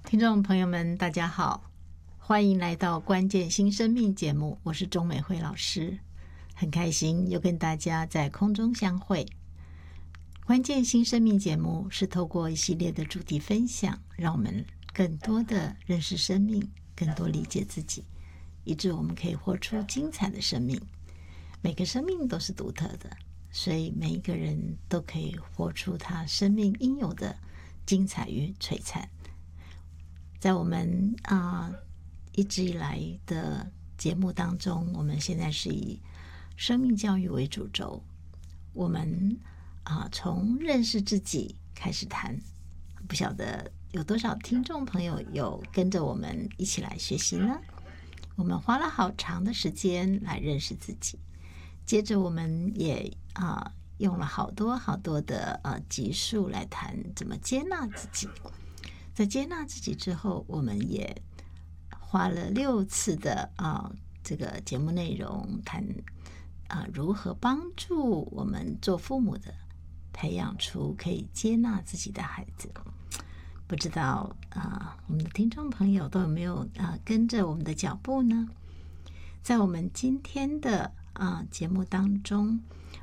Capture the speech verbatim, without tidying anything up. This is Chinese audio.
听众朋友们大家好，欢迎来到关键新生命节目，我是钟美惠老师，很开心又跟大家在空中相会。关键新生命节目是透过一系列的主题分享，让我们更多的认识生命，更多理解自己，以致我们可以活出精彩的生命。每个生命都是独特的，所以每一个人都可以活出他生命应有的精彩与璀璨。在我们啊、呃、一直以来的节目当中，我们现在是以生命教育为主轴，我们啊、呃、从认识自己开始谈，不晓得有多少听众朋友有跟着我们一起来学习呢？我们花了好长的时间来认识自己，接着我们也啊、呃、用了好多好多的呃集数来谈怎么接纳自己。在接纳自己之后，我们也花了六次的啊、呃、这个节目内容谈啊、呃、如何帮助我们做父母的培养出可以接纳自己的孩子。不知道啊、呃、我们的听众朋友都有没有啊、呃、跟着我们的脚步呢？在我们今天的啊、呃节目当中，